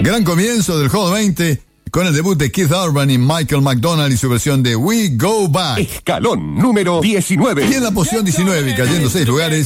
Gran comienzo del Juego 20 con el debut de Keith Urban y Michael McDonald y su versión de We Go Back. Escalón número 19. Y en la posición 19, cayendo 6 lugares,